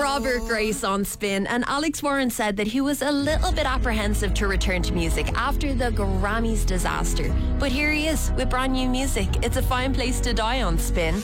Robert Grace on Spin, and Alex Warren said that he was a little bit apprehensive to return to music after the Grammys disaster. But here he is with brand new music. It's a fine place to die on Spin.